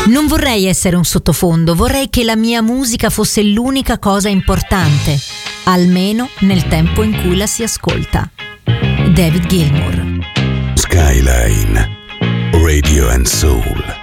Non vorrei essere un sottofondo, vorrei che la mia musica fosse l'unica cosa importante, almeno nel tempo in cui la si ascolta. David Gilmour. Skyline Radio and Soul.